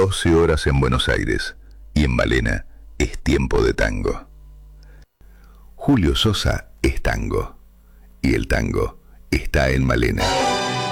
12 horas en Buenos Aires y en Malena es tiempo de tango. Julio Sosa es tango y el tango está en Malena.